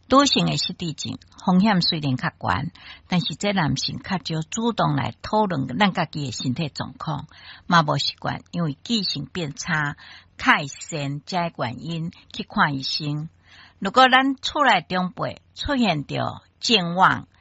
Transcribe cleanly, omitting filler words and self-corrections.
女性的失智症风险虽然较悬，但是这男性较少主动来讨论咱家己的身体状况，嘛无习惯因为记性变差、较先这原因去看医生。如果咱厝内长辈出现着健忘、